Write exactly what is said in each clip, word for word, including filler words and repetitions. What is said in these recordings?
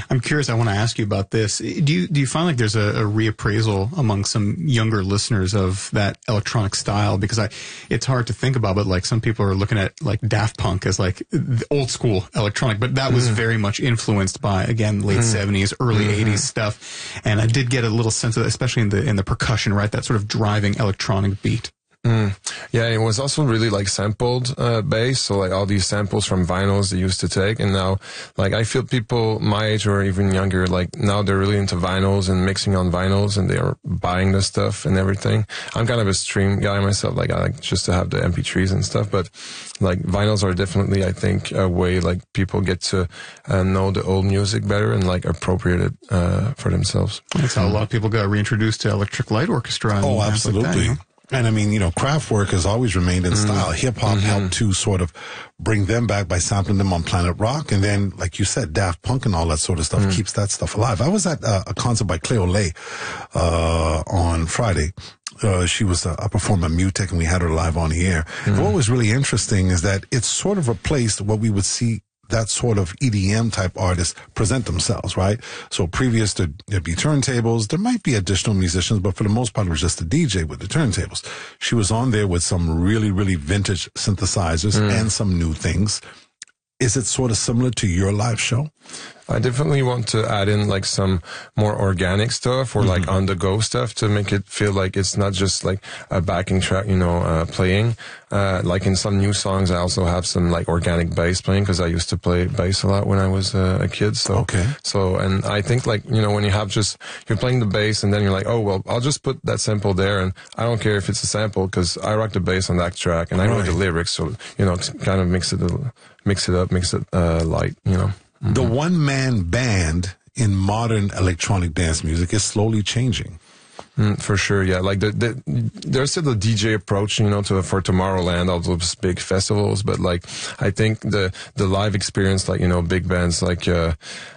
I'm curious. I want to ask you about this. Do you do you find like there's a, a reappraisal among some younger listeners of that electronic style? Because I, it's hard to think about, but like some people are looking at like Daft Punk as like the old school electronic, but that was mm. very much influenced by, again, late mm. seventies, early mm-hmm. eighties stuff. And I did get a little sense of that, especially in the in the percussion, right? That sort of driving electronic beat. Mm. Yeah, it was also really like sampled uh, bass, so like all these samples from vinyls they used to take, and now like I feel people my age or even younger, like now they're really into vinyls and mixing on vinyls, and they are buying the stuff and everything. I'm kind of a stream guy myself, like I like just to have the M P threes and stuff, but like vinyls are definitely, I think, a way like people get to uh, know the old music better and like appropriate it uh, for themselves. That's how a lot of people got reintroduced to Electric Light Orchestra. And oh, absolutely. Like that, you know? And I mean, you know, Kraftwerk has always remained in mm. style. Hip hop mm-hmm. helped to sort of bring them back by sampling them on Planet Rock. And then, like you said, Daft Punk and all that sort of stuff mm. keeps that stuff alive. I was at uh, a concert by Cleo Lay, uh, on Friday. Uh, she was a, a performer at Mutech, and we had her live on the air. Mm. And what was really interesting is that it's sort of replaced what we would see that sort of E D M type artists present themselves, right? So previous to there'd be turntables, there might be additional musicians, but for the most part, it was just a D J with the turntables. She was on there with some really, really vintage synthesizers mm. and some new things. Is it sort of similar to your live show? I definitely want to add in like some more organic stuff or mm-hmm. like on the go stuff to make it feel like it's not just like a backing track, you know, uh, playing. Uh, like in some new songs, I also have some like organic bass playing because I used to play bass a lot when I was uh, a kid. So, okay. So, and I think like, you know, when you have just, you're playing the bass and then you're like, oh, well, I'll just put that sample there and I don't care if it's a sample because I rock the bass on that track and I know right. the lyrics. So, you know, kind of mix it, mix it up, mix it uh, light, you know. Mm-hmm. The one-man band in modern electronic dance music is slowly changing. Mm, for sure, yeah. Like the, the there's still the D J approach, you know, to for Tomorrowland, all those big festivals. But like, I think the the live experience, like you know, big bands like uh,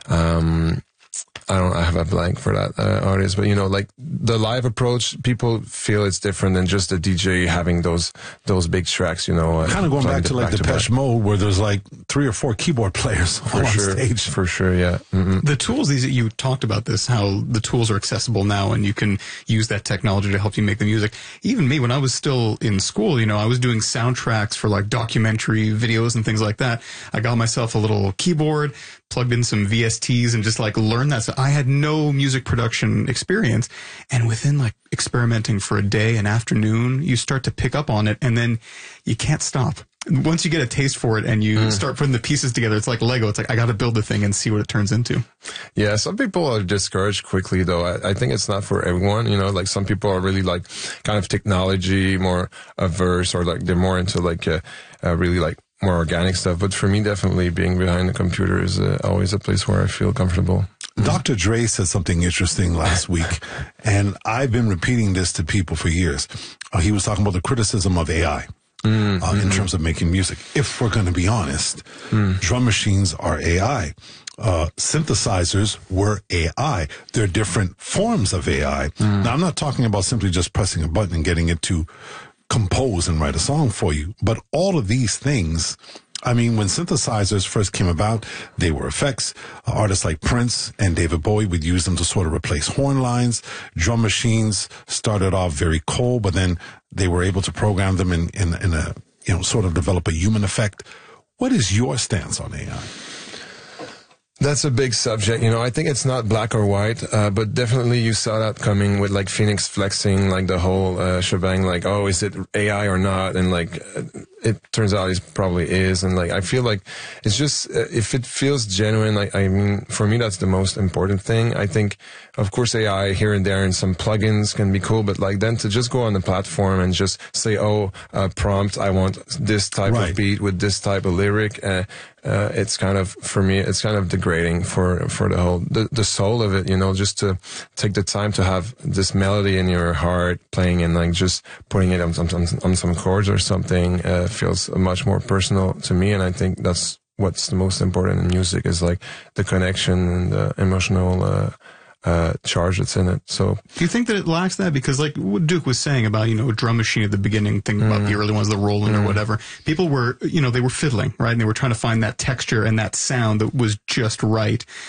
um, I don't I have a blank for that uh, artist, but you know, like the live approach, people feel it's different than just the D J having those those big tracks, you know. Uh, kind of going back to like Depeche Mode, where there's like three or four keyboard players for on sure, stage. For sure, yeah. Mm-hmm. The tools, these you talked about this, how the tools are accessible now, and you can use that technology to help you make the music. Even me, when I was still in school, you know, I was doing soundtracks for like documentary videos and things like that. I got myself a little keyboard, plugged in some V S Ts, and just like learned that. So I had no music production experience, and within like experimenting for a day, an afternoon, you start to pick up on it, and then you can't stop. Once you get a taste for it and you mm. start putting the pieces together, it's like Lego. It's like, I got to build the thing and see what it turns into. Yeah, some people are discouraged quickly, though. I, I think it's not for everyone. You know, like some people are really like kind of technology more averse, or like they're more into like uh, uh, really like more organic stuff. But for me, definitely being behind the computer is uh, always a place where I feel comfortable. Doctor Dre said something interesting last week, and I've been repeating this to people for years. Uh, he was talking about the criticism of A I. Mm, uh, mm-hmm. in terms of making music. If we're going to be honest, mm. drum machines are A I. Uh, synthesizers were A I. They're different forms of A I. Mm. Now, I'm not talking about simply just pressing a button and getting it to compose and write a song for you, but all of these things, I mean, when synthesizers first came about, they were effects. Uh, artists like Prince and David Bowie would use them to sort of replace horn lines. Drum machines started off very cold, but then they were able to program them in, in, in a, you know, sort of develop a human effect. What is your stance on A I? That's a big subject, you know. I think it's not black or white, uh, but definitely you saw that coming with like Phoenix flexing, like the whole uh, shebang, like, oh, is it A I or not? And like, it turns out it probably is. And like, I feel like it's just, uh, if it feels genuine, like, I mean, for me, that's the most important thing. I think, of course, A I here and there and some plugins can be cool, but like then to just go on the platform and just say, oh, uh, prompt, I want this type right. of beat with this type of lyric, uh, Uh, it's kind of, for me, it's kind of degrading for, for the whole, the, the soul of it, you know, just to take the time to have this melody in your heart playing and like just putting it on some, on, on some chords or something, uh, feels much more personal to me. And I think that's what's the most important in music is like the connection and the emotional, uh, uh, charge that's in it. So, do you think that it lacks that? Because like what Duke was saying about, you know, a drum machine at the beginning, thinking mm. about the early ones, the Roland mm. or whatever, people were, you know, they were fiddling, right? And they were trying to find that texture and that sound that was just right.